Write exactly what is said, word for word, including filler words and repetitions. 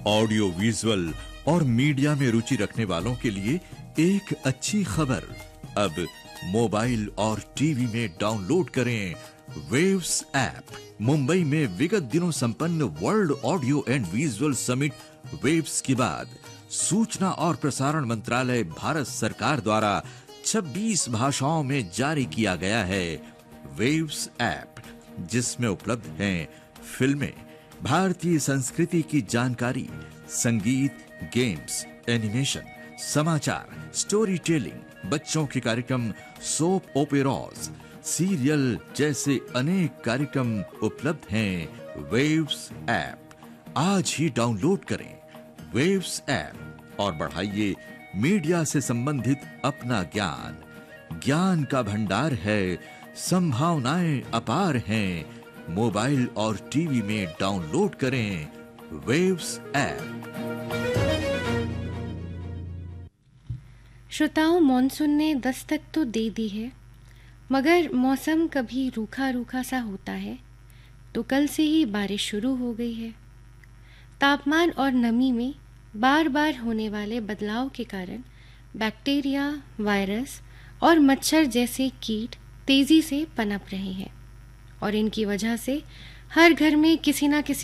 Audio visual और media में रुचि रखने वालों के लिए एक अच्छी खबर। अब मोबाइल और टीवी में डाउनलोड करें वेव्स ऐप। मुंबई में विगत दिनों संपन्न world audio and visual summit waves के बाद सूचना और प्रसारण मंत्रालय भारत सरकार द्वारा छब्बीस भाषाओं में जारी किया गया है वेव्स ऐप, जिसमें उपलब्ध हैं फिल्में, भारतीय संस्कृति की जानकारी, संगीत, गेम्स, एनिमेशन, समाचार, स्टोरी टेलिंग, बच्चों के कार्यक्रम, सोप ओपेराज, सीरियल जैसे अनेक कार्यक्रम उपलब्ध हैं वेव्स ऐप। आज ही डाउनलोड करें वेव्स ऐप और बढ़ाइए मीडिया से संबंधित अपना ज्ञान। ज्ञान का भंडार है, संभावनाएं अपार हैं। मोबाइल और टीवी में डाउनलोड करें वेव्स ऐप। श्रोताओं, मॉनसून ने दस्तक तो दे दी है, मगर मौसम कभी रूखा रूखा सा होता है। तो कल से ही बारिश शुरू हो गई है। तापमान और नमी में बार बार होने वाले बदलाव के कारण बैक्टीरिया, वायरस और मच्छर जैसे कीट तेजी से पनप रहे हैं और इनकी वजह से हर घर में किसी ना किसी